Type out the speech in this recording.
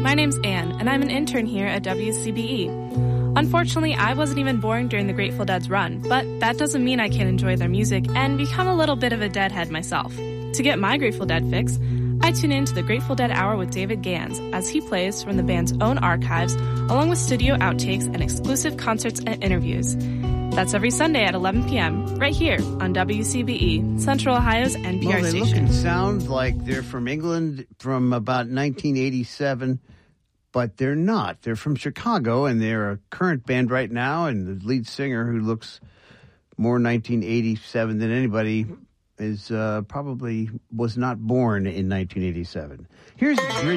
My name's Anne, and I'm an intern here at WCBE. Unfortunately, I wasn't even born during the Grateful Dead's run, but that doesn't mean I can't enjoy their music and become a little bit of a Deadhead myself. To get my Grateful Dead fix, I tune in to the Grateful Dead Hour with David Gans as he plays from the band's own archives, along with studio outtakes and exclusive concerts and interviews. That's every Sunday at 11 p.m., right here on WCBE, Central Ohio's NPR well, they station. Look and sound like they're from England from about 1987, but they're not. They're from Chicago, and they're a current band right now, and the lead singer, who looks more 1987 than anybody, is probably was not born in 1987. Here's Bridget.